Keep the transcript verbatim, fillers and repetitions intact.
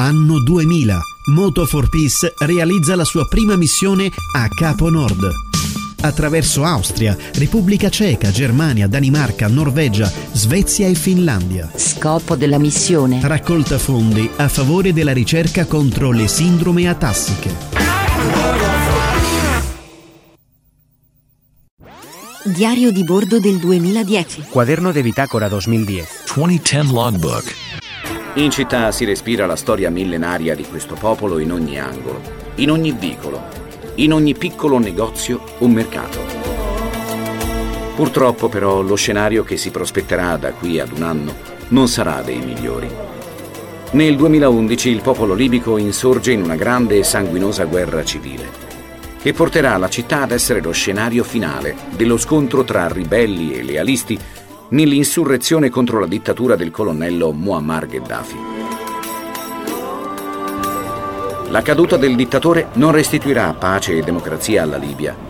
Anno duemila. Moto for Peace realizza la sua prima missione a Capo Nord. Attraverso Austria, Repubblica Ceca, Germania, Danimarca, Norvegia, Svezia e Finlandia. Scopo della missione: raccolta fondi a favore della ricerca contro le sindrome atassiche. Diario di bordo del duemiladieci. Quaderno de bitácora duemiladieci. duemiladieci Logbook. In città si respira la storia millenaria di questo popolo in ogni angolo, in ogni vicolo, in ogni piccolo negozio o mercato. Purtroppo però lo scenario che si prospetterà da qui ad un anno non sarà dei migliori. Nel duemilaundici il popolo libico insorge in una grande e sanguinosa guerra civile che porterà la città ad essere lo scenario finale dello scontro tra ribelli e lealisti nell'insurrezione contro la dittatura del colonnello Muammar Gheddafi. La caduta del dittatore non restituirà pace e democrazia alla Libia,